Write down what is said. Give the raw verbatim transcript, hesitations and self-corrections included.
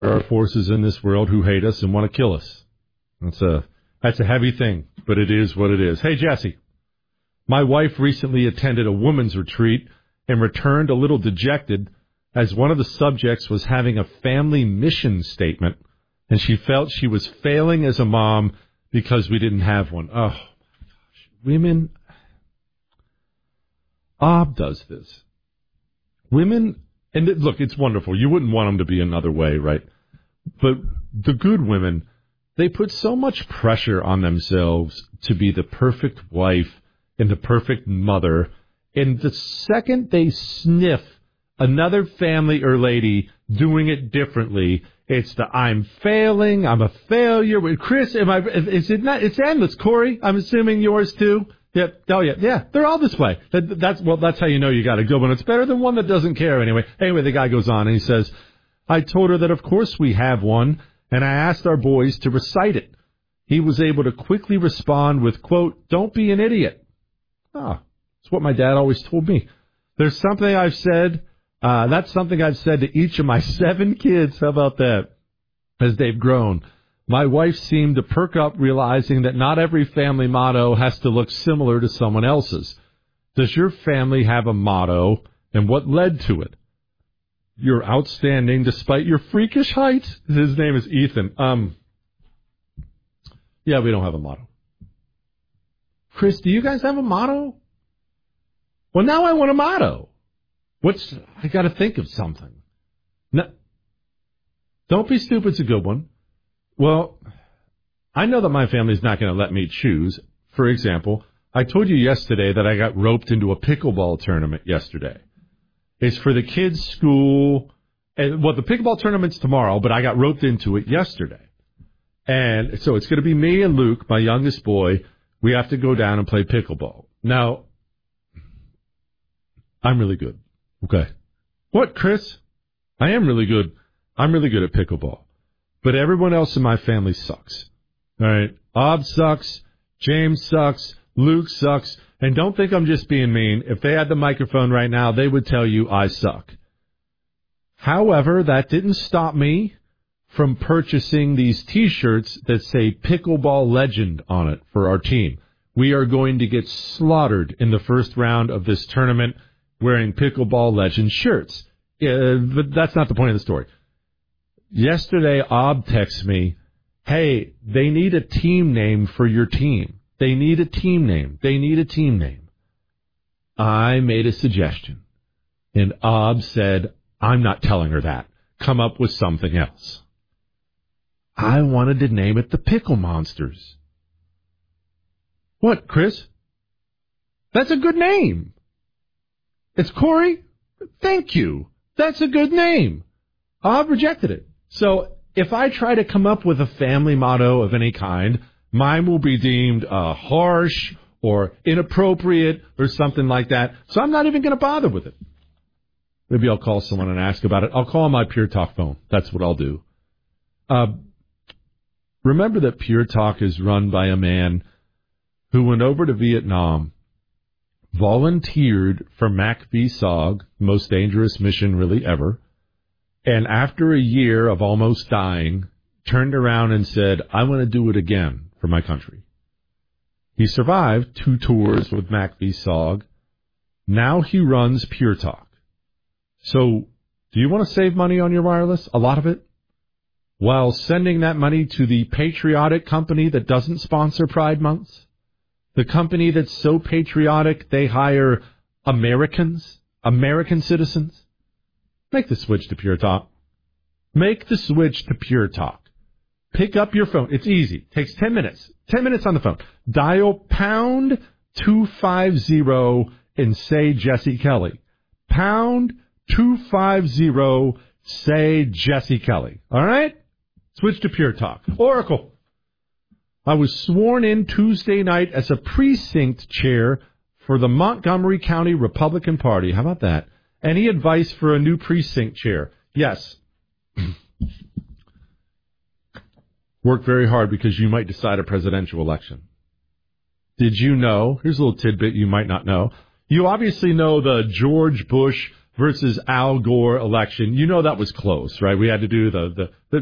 There are forces in this world who hate us and want to kill us. That's a that's a heavy thing, but it is what it is. Hey, Jesse, my wife recently attended a women's retreat and returned a little dejected as one of the subjects was having a family mission statement, and she felt she was failing as a mom because we didn't have one. Oh, my gosh. Women, Ob does this. Women, and look, it's wonderful. You wouldn't want them to be another way, right? But the good women, they put so much pressure on themselves to be the perfect wife and the perfect mother. And the second they sniff another family or lady doing it differently, it's the I'm failing, I'm a failure. Chris, am I? Is it not? It's endless. Corey, I'm assuming yours too. Yeah. Oh yeah. Yeah. They're all this way. That, that's well. That's how you know you got a good one. It's better than one that doesn't care anyway. Anyway, the guy goes on and he says, "I told her that of course we have one, and I asked our boys to recite it. He was able to quickly respond with, quote, 'Don't be an idiot.'" Ah, it's what my dad always told me. There's something I've said. Uh, that's something I've said to each of my seven kids. How about that? As they've grown. My wife seemed to perk up realizing that not every family motto has to look similar to someone else's. Does your family have a motto, and what led to it? You're outstanding despite your freakish height. His name is Ethan. Um, yeah, we don't have a motto. Chris, do you guys have a motto? Well, now I want a motto. What's, I got to think of something. No, don't be stupid's a good one. Well, I know that my family's not going to let me choose. For example, I told you yesterday that I got roped into a pickleball tournament yesterday. It's for the kids' school. And, well, the pickleball tournament's tomorrow, but I got roped into it yesterday. And so it's going to be me and Luke, my youngest boy. We have to go down and play pickleball. Now, I'm really good. Okay. What, Chris? I am really good. I'm really good at pickleball. But everyone else in my family sucks. All right? Ob sucks. James sucks. Luke sucks. And don't think I'm just being mean. If they had the microphone right now, they would tell you I suck. However, that didn't stop me from purchasing these T-shirts that say Pickleball Legend on it for our team. We are going to get slaughtered in the first round of this tournament wearing Pickleball Legend shirts. Uh, but that's not the point of the story. Yesterday, Ob texts me, hey, they need a team name for your team. They need a team name. They need a team name. I made a suggestion. And Ob said, I'm not telling her that. Come up with something else. I wanted to name it the Pickle Monsters. What, Chris? That's a good name. It's Corey? Thank you. That's a good name. Ob rejected it. So if I try to come up with a family motto of any kind, mine will be deemed uh, harsh or inappropriate or something like that. So I'm not even going to bother with it. Maybe I'll call someone and ask about it. I'll call my Pure Talk phone. That's what I'll do. Uh, remember that Pure Talk is run by a man who went over to Vietnam, volunteered for Mac V S O G, most dangerous mission really ever, and after a year of almost dying, turned around and said, I want to do it again for my country. He survived two tours with Mac V S O G. Now he runs Pure Talk. So, do you want to save money on your wireless? A lot of it? While sending that money to the patriotic company that doesn't sponsor Pride Months? The company that's so patriotic they hire Americans, American citizens? Make the switch to Pure Talk. Make the switch to Pure Talk. Pick up your phone. It's easy. Takes ten minutes. ten minutes on the phone. Dial pound two fifty and say Jesse Kelly. Pound two fifty, say Jesse Kelly. All right? Switch to Pure Talk. Oracle. I was sworn in Tuesday night as a precinct chair for the Montgomery County Republican Party. How about that? Any advice for a new precinct chair? Yes. Work very hard because you might decide a presidential election. Did you know? Here's a little tidbit you might not know. You obviously know the George Bush versus Al Gore election, you know that was close, right? We had to do the, the, the